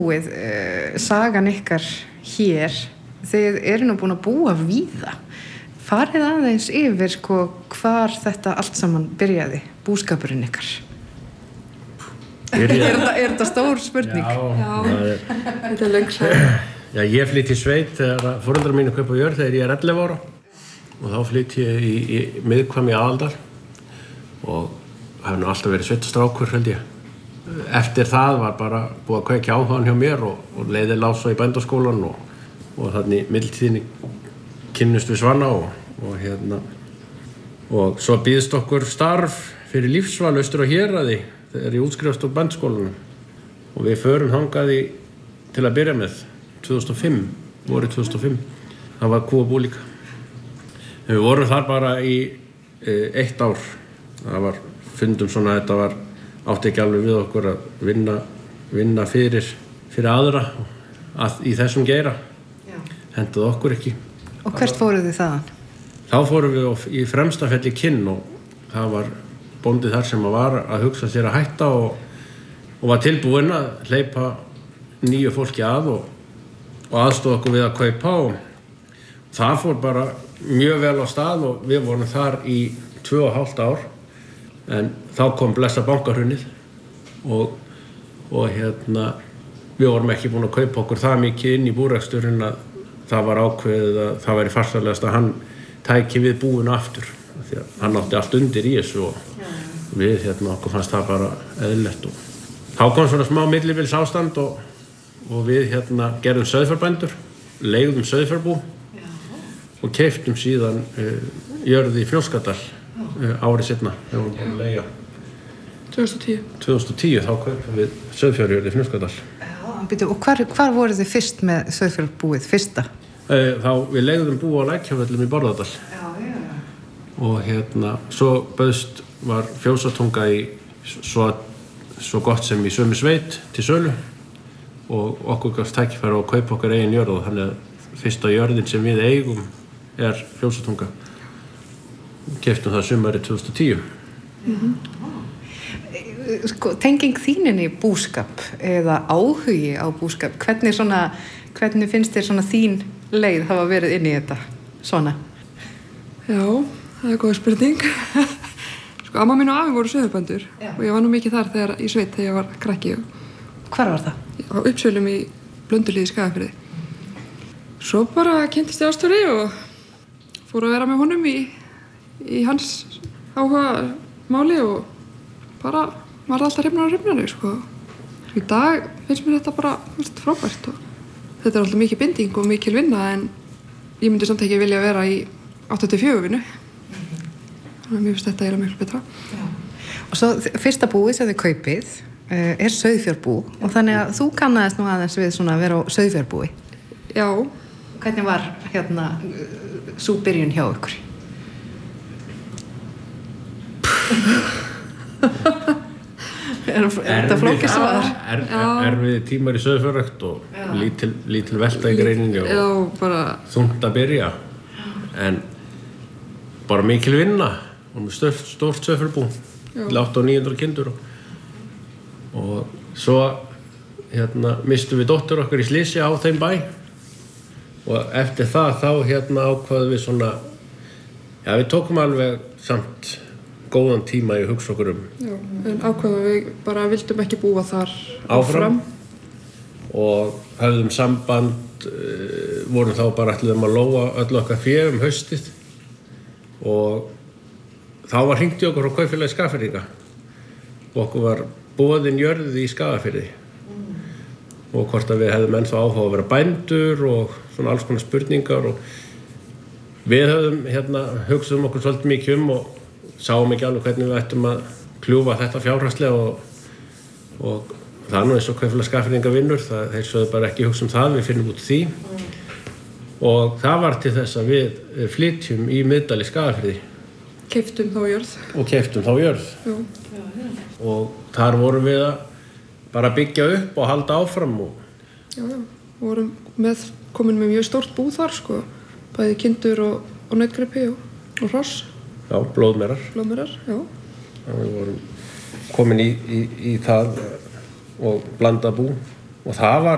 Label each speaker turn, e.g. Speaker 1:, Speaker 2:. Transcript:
Speaker 1: Sagan ykkar hér, þið eru nú búin að búa víða. Farið aðeins yfir hvar þetta allt saman byrjaði, búskapurinn ykkar. Er þetta stór spurning?
Speaker 2: Já. Þetta löng saga. Já, ég flytti í sveit þegar foreldrar mínu kaupa jörð þegar ég 11 ára og þá flytti ég í Miðhvammi í Aðaldal og hef nú alltaf verið sveitastrákur, held ég. Eftir það var bara búið að kveikja áhugann hjá mér og leiðir lá svo í bændaskólann og þannig í millitíðinni kynnumst við Svanna og svo býðst okkur starf fyrir lífsval austur á Héraði þegar ég útskrifast úr bændaskólanum og við förum þangað til að byrja með 2005, vorið 2005. Það var kúabú líka. En við vorum þar bara í 1 ár. Það var fundum svona að þetta átti ekki alveg við okkur að vinna fyrir aðra í þessum geira. Hentuðu okkur ekki.
Speaker 1: Og hvert fóruð þið þaðan?
Speaker 2: Þá fórum við í Fremstafelli Kinn og það var bóndi þar sem var að hugsa sér að hætta og var tilbúinn að hleypa nýju fólki að og aðstoða okkur við að kaupa og það fór bara mjög vel á stað og við vorum þar í 2,5 ár. En þá kom blessa bankahrunið og við vorum ekki búin að kaupa okkur það mikið inn í búreksturinn að það var ákveðið að það væri farsælegast að hann tæki við búinu aftur því að hann átti allt undir í þessu og við okkur fannst það bara eðlilegt og þá kom svona smá millibils ástand og við gerðum sauðfjárbændur, leigðum sauðfjárbú og keyptum síðan jörð í Fnjóskadal árið seinna þegar við vorum að leigja 2010 þá kaupum við sauðfjárjörð í Fnjóskadal.
Speaker 1: Og hvar voruð þið fyrst með sauðfjárbúið, fyrsta?
Speaker 2: Þá við leigðum bú á Lækjavöllum í Bárðardal og svo bauðst var Fjósatunga í svo gott sem í sömu sveit til sölu og okkur gafst tækifæri á að kaupa okkar eigin jörð og þannig að fyrsta jörðin sem við eigum Fjósatunga. Keyptum það sumarið 2010.
Speaker 1: Tenging þín inn í búskap eða áhugi á búskap, hvernig finnst þér svona þín leið hafa verið inn í þetta svona?
Speaker 3: Já, það góð spurning. Amma mín og afi voru sauðfjárbændur og ég var nú mikið þar í sveit þegar ég var krakki.
Speaker 1: Hvar var það?
Speaker 3: Á Uppsölum í Blönduhlíð í Skagafirði. Svo bara kynntist ég Ástóri og fór að vera með honum í hans áhuga máli og bara var alltaf hrifnari sko. Í dag finnst mér þetta bara frábært og þetta alltaf mikið binding og mikil vinna en ég myndi samt ekki vilja vera í 8-4 vinnu. Þannig að mér finnst þetta eiginlega miklu betra.
Speaker 1: Og svo fyrsta búið sem þið kaupið sauðfjárbú og þannig að þú kannaðist nú aðeins við svona að vera á sauðfjárbúi.
Speaker 3: Já.
Speaker 1: Hvernig var sú byrjun hjá ykkur? Þetta flókið svar.
Speaker 2: Erfiði tímar í sauðfjárrækt og lítil velta í greininni og þungt að byrja. En bara mikil vinna og stórt sauðfjárbú, 800-900 kindur og svo mistum við dóttur okkar í slysi á þeim bæ og eftir það þá ákvaðum við svona við tókum alveg samt góðan tíma í hugsa okkur
Speaker 3: Já, en ákvaðum við bara vildum ekki búa þar
Speaker 2: áfram og höfðum samband vorum þá bara ætluðum að lóa öll okkar fé haustið og þá var hringt í okkur frá Kaupfélagi Skagfirðinga og okkur var boðin jörð í Skagafirði og hvort að við hefðum ennþá áhuga að vera bændur og svona alls konar spurningar og við höfðum hugsaðum okkur svolítið mikið og sáum ekki alveg hvernig við ættum að kljúfa þetta fjárhagslega og það er nú eins og Kaupfélag Skagfirðinga vinnur, þeir sögðu bara ekki hugsa það, við finnum út því og það var til þess að við flytjum í Miðdal í Skagafirði.
Speaker 3: Keyptum þá jörð.
Speaker 2: Og keyptum þá jörð.
Speaker 3: Já.
Speaker 2: Og þar vorum við að bara byggja upp og halda áfram
Speaker 3: Já, vorum komin með mjög stórt bú þar sko, bæði kindur og nautgripi og hross.
Speaker 2: Já, blóðmerar,
Speaker 3: já.
Speaker 2: Við vorum komin í það og blanda bú og það var